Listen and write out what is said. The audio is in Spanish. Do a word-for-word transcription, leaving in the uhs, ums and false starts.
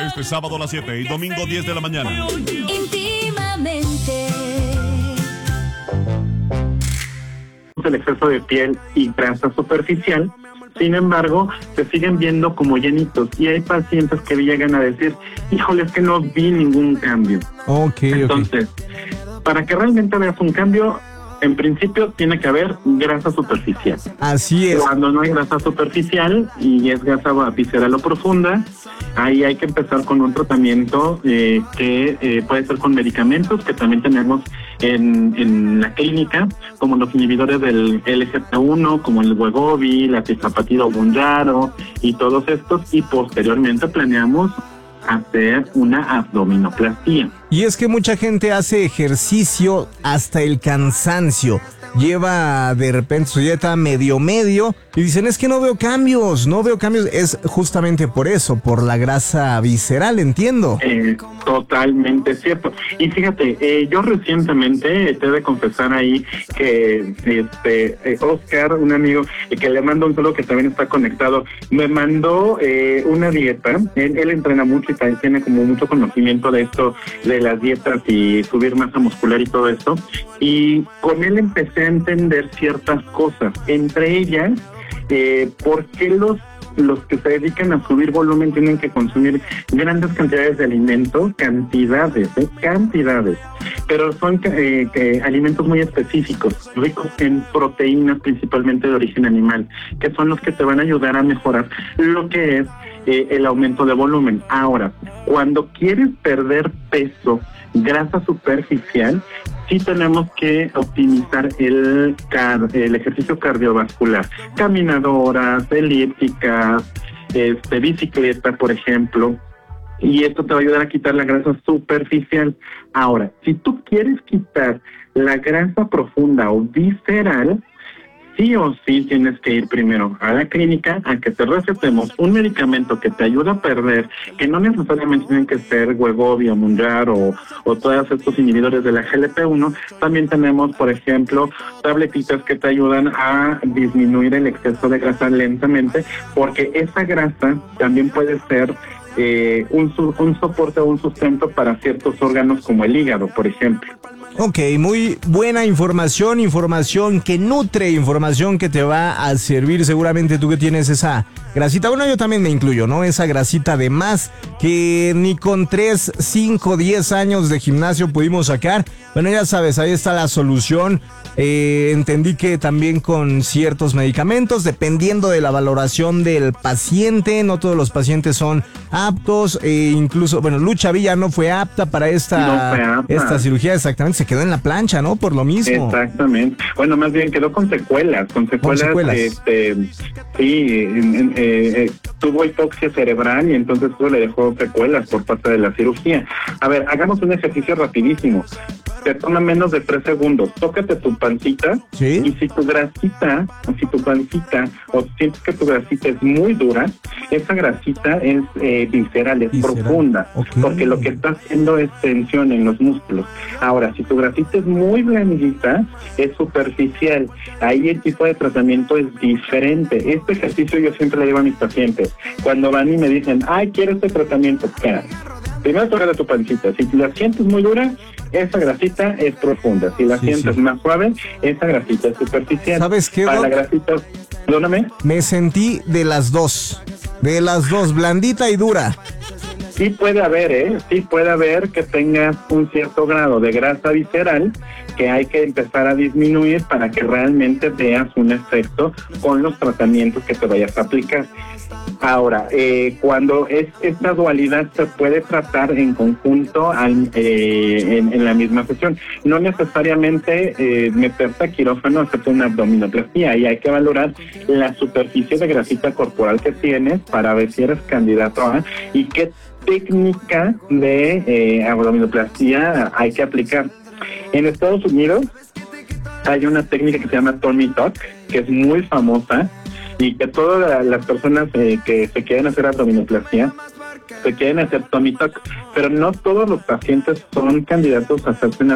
Este sábado a las siete y domingo diez de la mañana. Íntimamente. El exceso de piel y grasa superficial, sin embargo, se siguen viendo como llenitos y hay pacientes que llegan a decir, híjole, es que no vi ningún cambio. Ok, Entonces, ok. para que realmente veas un cambio, en principio tiene que haber grasa superficial. Así es. Cuando no hay grasa superficial y es grasa visceral o profunda, ahí hay que empezar con un tratamiento eh, que eh, puede ser con medicamentos que también tenemos en, en la clínica, como los inhibidores del L G T uno, como el Wegovy, la tisapatida o Mounjaro y todos estos, y posteriormente planeamos hacer una abdominoplastía. Y es que mucha gente hace ejercicio hasta el cansancio. Lleva de repente su dieta medio medio y dicen, es que no veo cambios, no veo cambios. Es justamente por eso, por la grasa visceral, entiendo. Eh, totalmente cierto. Y fíjate, eh, yo recientemente te he de confesar ahí que este eh, Oscar, un amigo eh, que le mando un saludo que también está conectado, me mandó eh, una dieta. Él, él entrena mucho y también tiene como mucho conocimiento de esto, de las dietas y subir masa muscular y todo esto. Y con él empecé a entender ciertas cosas, entre ellas, eh, por qué los los que se dedican a subir volumen tienen que consumir grandes cantidades de alimentos, cantidades, ¿eh? cantidades, pero son eh, que alimentos muy específicos, ricos en proteínas principalmente de origen animal, que son los que te van a ayudar a mejorar lo que es eh, el aumento de volumen. Ahora, cuando quieres perder peso, grasa superficial, sí tenemos que optimizar el, car el ejercicio cardiovascular, caminadoras, elípticas, este, bicicleta, por ejemplo, y esto te va a ayudar a quitar la grasa superficial. Ahora, si tú quieres quitar la grasa profunda o visceral, sí o sí tienes que ir primero a la clínica a que te recetemos un medicamento que te ayuda a perder, que no necesariamente tienen que ser Wegovy o Mounjaro o, o todos estos inhibidores de la G L P uno. También tenemos, por ejemplo, tabletitas que te ayudan a disminuir el exceso de grasa lentamente, porque esa grasa también puede ser eh, un, un soporte o un sustento para ciertos órganos como el hígado, por ejemplo. Ok, muy buena información, información que nutre, información que te va a servir seguramente tú que tienes esa grasita. Bueno, yo también me incluyo, ¿no? Esa grasita de más que ni con tres, cinco, diez años de gimnasio pudimos sacar. Bueno, ya sabes, ahí está la solución. Eh, entendí que también con ciertos medicamentos, dependiendo de la valoración del paciente, no todos los pacientes son aptos, e incluso, bueno, Lucha Villa no fue apta para esta, no fue apta. esta cirugía, exactamente, se quedó en la plancha, ¿no? Por lo mismo. Exactamente. Bueno, más bien quedó con secuelas, con secuelas, con secuelas. este, sí, en, en, eh, eh, tuvo hipoxia cerebral y entonces eso le dejó secuelas por parte de la cirugía. A ver, hagamos un ejercicio rapidísimo. Te toma menos de tres segundos. Tócate tu pancita. ¿Sí? Y si tu grasita, o si tu pancita, o sientes que tu grasita es muy dura, esa grasita es eh, visceral, es Visceral. profunda. Okay. Porque lo que está haciendo es tensión en los músculos. Ahora, si tu grasita es muy blandita, es superficial. Ahí el tipo de tratamiento es diferente. Este ejercicio yo siempre le digo a mis pacientes. Cuando van y me dicen, ay, quiero este tratamiento, espera. Primero toca tu pancita. Si la sientes muy dura, esa grasita es profunda. Si la Sí, sientes sí. más suave, esa grasita es superficial. ¿Sabes qué, Para Doc? la grasita, perdóname. Me sentí de las dos, de las dos, blandita y dura. Sí puede haber, ¿eh? Sí puede haber que tengas un cierto grado de grasa visceral que hay que empezar a disminuir para que realmente veas un efecto con los tratamientos que te vayas a aplicar. Ahora, eh, cuando es esta dualidad se puede tratar en conjunto al, eh, en, en la misma sesión. No necesariamente eh, meterte a quirófano, hacerte una abdominoplastía, y hay que valorar la superficie de grasita corporal que tienes para ver si eres candidato a y qué técnica de eh, abdominoplastía hay que aplicar. En Estados Unidos hay una técnica que se llama Tummy Tuck, que es muy famosa y que todas las personas eh, que se quieren hacer abdominoplastía se quieren hacer tummy tuck, pero no todos los pacientes son candidatos a hacerse una